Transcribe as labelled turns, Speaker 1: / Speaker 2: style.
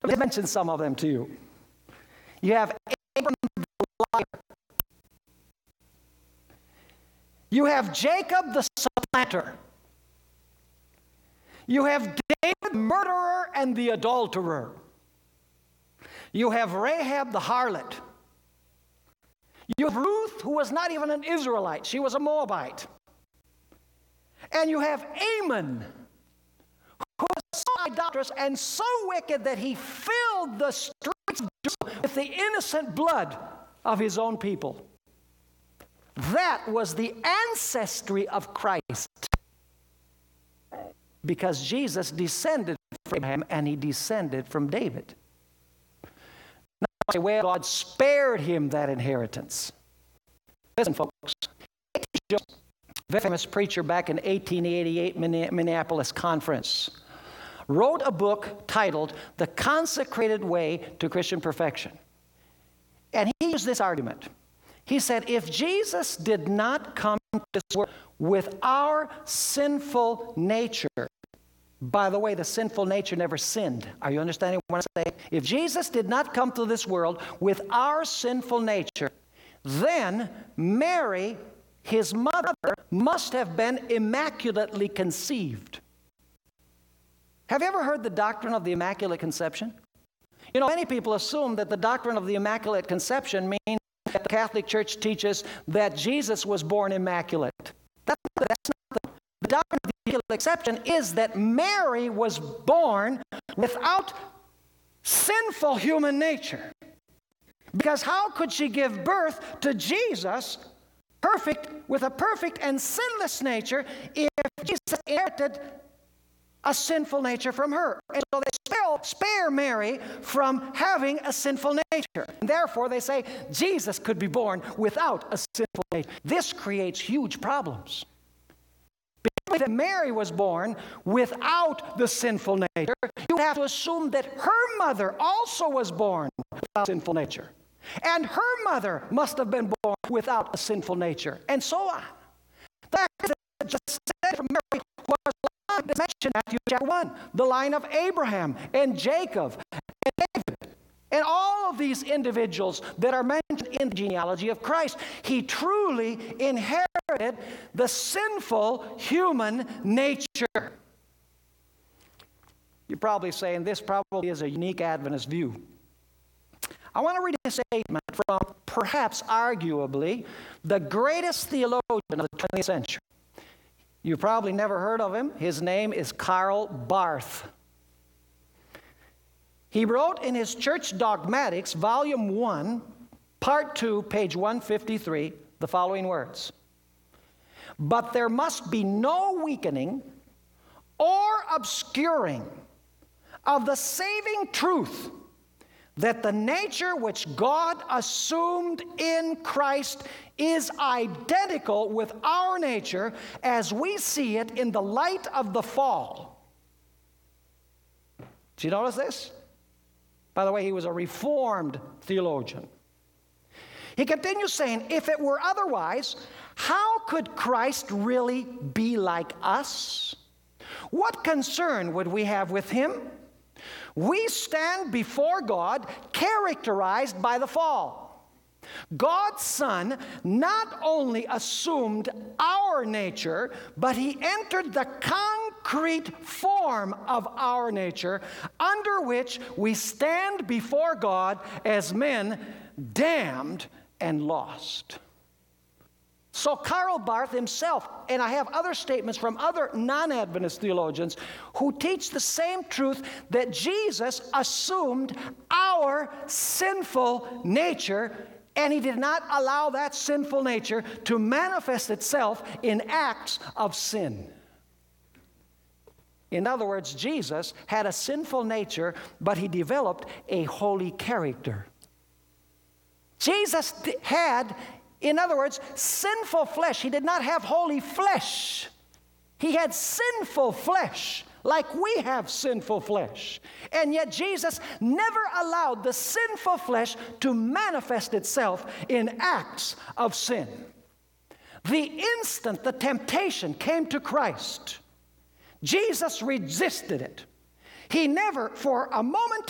Speaker 1: Let me mention some of them to you. You have Abram the liar. You have Jacob the supplanter. You have David the murderer and the adulterer. You have Rahab the harlot. You have Ruth, who was not even an Israelite. She was a Moabite. And you have Amon, who was so idolatrous and so wicked that he filled the streets of Jerusalem with the innocent blood of his own people. That was the ancestry of Christ. Because Jesus descended from Abraham and he descended from David. Now, say, well, God spared him that inheritance. Listen, folks. Very famous preacher back in 1888 Minneapolis Conference wrote a book titled The Consecrated Way to Christian Perfection. And he used this argument. He said, if Jesus did not come to this world with our sinful nature, by the way, the sinful nature never sinned. Are you understanding what I'm saying? If Jesus did not come to this world with our sinful nature, then Mary, his mother, must have been immaculately conceived. Have you ever heard the doctrine of the Immaculate Conception? You know, many people assume that the doctrine of the Immaculate Conception means that the Catholic Church teaches that Jesus was born immaculate. That's not the doctrine of the Immaculate Conception is that Mary was born without sinful human nature. Because how could she give birth to Jesus perfect, with a perfect and sinless nature, if Jesus inherited a sinful nature from her? And so they spare Mary from having a sinful nature. And therefore, they say Jesus could be born without a sinful nature. This creates huge problems. Because if Mary was born without the sinful nature, you have to assume that her mother also was born without a sinful nature. And her mother must have been born without a sinful nature, and so on. The fact is that just said from Mary was the line that's mentioned in Matthew chapter 1, the line of Abraham and Jacob and David, and all of these individuals that are mentioned in the genealogy of Christ. He truly inherited the sinful human nature. You're probably saying this probably is a unique Adventist view. I want to read a statement from, perhaps arguably, the greatest theologian of the 20th century. You've probably never heard of him. His name is Karl Barth. He wrote in his Church Dogmatics, Volume 1, Part 2, page 153, the following words. But there must be no weakening or obscuring of the saving truth that the nature which God assumed in Christ is identical with our nature as we see it in the light of the fall. Did you notice this? By the way, he was a Reformed theologian. He continues saying, if it were otherwise, how could Christ really be like us? What concern would we have with him? We stand before God characterized by the fall. God's Son not only assumed our nature, but he entered the concrete form of our nature, under which we stand before God as men damned and lost. So Karl Barth himself, and I have other statements from other non-Adventist theologians who teach the same truth, that Jesus assumed our sinful nature, and he did not allow that sinful nature to manifest itself in acts of sin. In other words, Jesus had a sinful nature, but he developed a holy character. Jesus had, in other words, sinful flesh. He did not have holy flesh. He had sinful flesh, like we have sinful flesh. And yet Jesus never allowed the sinful flesh to manifest itself in acts of sin. The instant the temptation came to Christ, Jesus resisted it. He never, for a moment,